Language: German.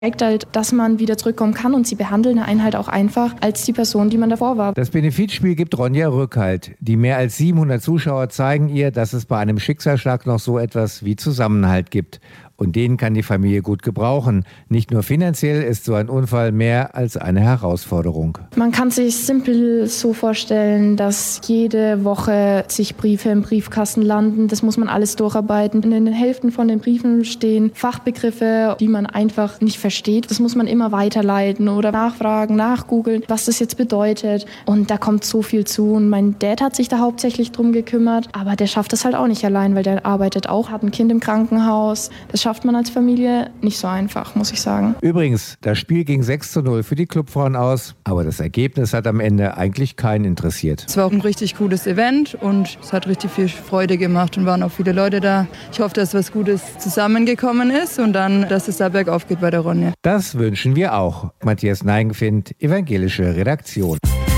Halt, dass man wieder zurückkommen kann und sie behandeln einen halt auch einfach als die Person, die man davor war. Das Benefizspiel gibt Ronja Rückhalt. Die mehr als 700 Zuschauer zeigen ihr, dass es bei einem Schicksalsschlag noch so etwas wie Zusammenhalt gibt. Und den kann die Familie gut gebrauchen. Nicht nur finanziell ist so ein Unfall mehr als eine Herausforderung. Man kann sich simpel so vorstellen, dass jede Woche sich Briefe im Briefkasten landen. Das muss man alles durcharbeiten. In den Hälften von den Briefen stehen Fachbegriffe, die man einfach nicht versteht. Das muss man immer weiterleiten oder nachfragen, nachgoogeln, was das jetzt bedeutet. Und da kommt so viel zu. Und mein Dad hat sich da hauptsächlich drum gekümmert. Aber der schafft das halt auch nicht allein, weil der arbeitet auch, hat ein Kind im Krankenhaus. Das schafft man als Familie nicht so einfach, muss ich sagen. Übrigens, das Spiel ging 6:0 für die Clubfrauen aus, aber das Ergebnis hat am Ende eigentlich keinen interessiert. Es war auch ein richtig cooles Event und es hat richtig viel Freude gemacht und waren auch viele Leute da. Ich hoffe, dass was Gutes zusammengekommen ist und dann, dass es da bergauf geht bei der Ronja. Das wünschen wir auch. Matthias Neigenfind, Evangelische Redaktion.